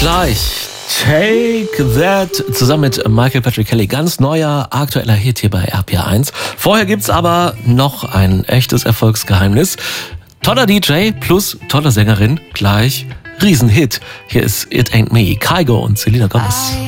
gleich Take That zusammen mit Michael Patrick Kelly. Ganz neuer, aktueller Hit hier bei RPR1. Vorher gibt's aber noch ein echtes Erfolgsgeheimnis. Toller DJ plus tolle Sängerin, gleich Riesenhit. Hier ist It Ain't Me, Kygo und Selena Gomez.